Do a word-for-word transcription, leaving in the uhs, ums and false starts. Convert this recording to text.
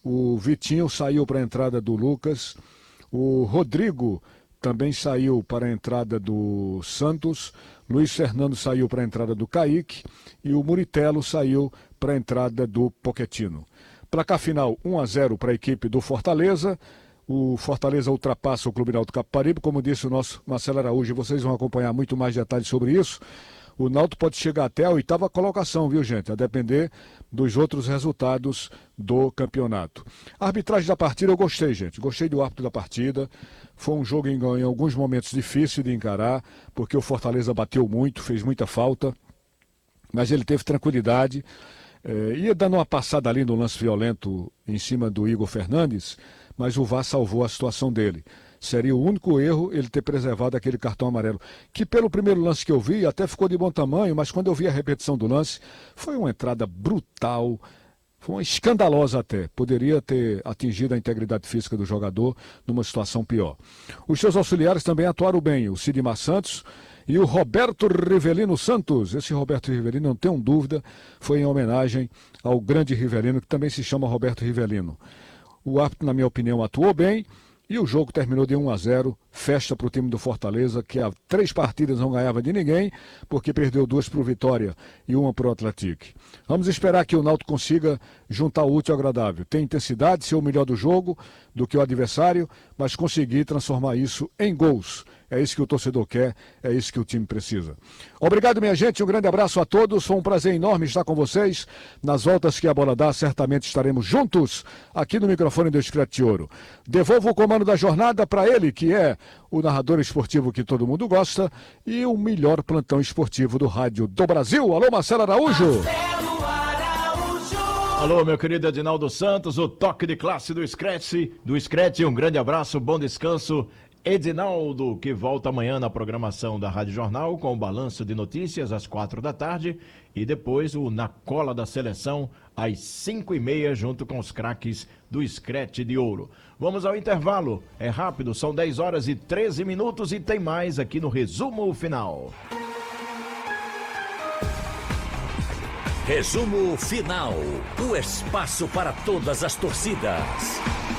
O Vitinho saiu para a entrada do Lucas. O Rodrigo também saiu para a entrada do Santos. Luiz Fernando saiu para a entrada do Kaique. E o Muritello saiu para a entrada do Pochettino. Placar final um a zero para a equipe do Fortaleza. O Fortaleza ultrapassa o Clube Náutico Capibaribe, como disse o nosso Marcelo Araújo. Vocês vão acompanhar muito mais detalhes sobre isso. O Náutico pode chegar até a oitava colocação, viu, gente? A depender dos outros resultados do campeonato. A arbitragem da partida eu gostei, gente. Gostei do árbitro da partida. Foi um jogo em, em alguns momentos difícil de encarar, porque o Fortaleza bateu muito, fez muita falta, mas ele teve tranquilidade. É, ia dando uma passada ali no lance violento em cima do Igor Fernandes, mas o V A R salvou a situação dele. Seria o único erro ele ter preservado aquele cartão amarelo, que pelo primeiro lance que eu vi até ficou de bom tamanho, mas quando eu vi a repetição do lance, foi uma entrada brutal, foi uma escandalosa até. Poderia ter atingido a integridade física do jogador numa situação pior. Os seus auxiliares também atuaram bem, o Sidmar Santos e o Roberto Rivelino Santos. Esse Roberto Rivelino, não tenho dúvida, foi em homenagem ao grande Rivelino, que também se chama Roberto Rivelino. O árbitro, na minha opinião, atuou bem. E o jogo terminou de um a zero, festa para o time do Fortaleza, que há três partidas não ganhava de ninguém, porque perdeu duas para o Vitória e uma para o Atlético. Vamos esperar que o Náutico consiga juntar o útil ao agradável. Tem intensidade, ser o melhor do jogo, do que o adversário, mas conseguir transformar isso em gols. É isso que o torcedor quer, é isso que o time precisa. Obrigado, minha gente, um grande abraço a todos. Foi um prazer enorme estar com vocês. Nas voltas que a bola dá, certamente estaremos juntos aqui no microfone do Scratch de Ouro. Devolvo o comando da jornada para ele, que é o narrador esportivo que todo mundo gosta e o melhor plantão esportivo do rádio do Brasil. Alô, Marcelo Araújo. Marcelo Araújo. Alô, meu querido Edinaldo Santos, o toque de classe do Scratch. Do Scratch, um grande abraço, bom descanso. Edinaldo, que volta amanhã na programação da Rádio Jornal com o balanço de notícias às quatro da tarde e depois o Na Cola da Seleção às cinco e meia junto com os craques do Scratch de Ouro. Vamos ao intervalo, é rápido, são dez horas e treze minutos e tem mais aqui no Resumo Final. Resumo Final, o espaço para todas as torcidas.